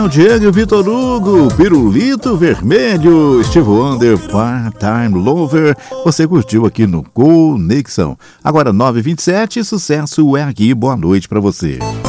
Daniel Diego e Vitor Hugo, Pirulito Vermelho, Steve Wonder, Part-Time Lover. Você curtiu aqui no Conexão. Agora 9h27, sucesso é aqui. Boa noite pra você.